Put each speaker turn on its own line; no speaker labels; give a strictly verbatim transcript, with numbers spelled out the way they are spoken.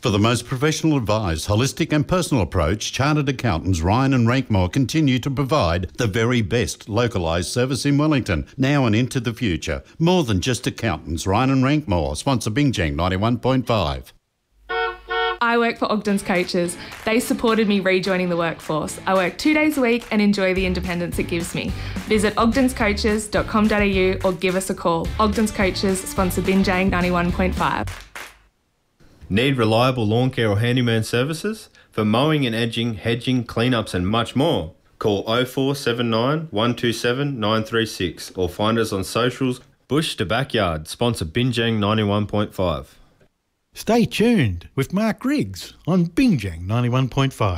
For the most professional advised, holistic and personal approach, Chartered Accountants Ryan and Rankmore continue to provide the very best localised service in Wellington, now and into the future. More than just accountants, Ryan and Rankmore, sponsor Bingjang ninety-one point five.
I work for Ogden's Coaches. They supported me rejoining the workforce. I work two days a week and enjoy the independence it gives me. Visit ogdens coaches dot com dot a u or give us a call. Ogden's Coaches sponsor Bingjang ninety-one point five.
Need reliable lawn care or handyman services? For mowing and edging, hedging, cleanups and much more. Call oh four seven nine, one two seven, nine three six or find us on socials. Bush to Backyard, sponsor Bingjang ninety-one point five.
Stay tuned with Mark Riggs on Bingjang ninety-one point five.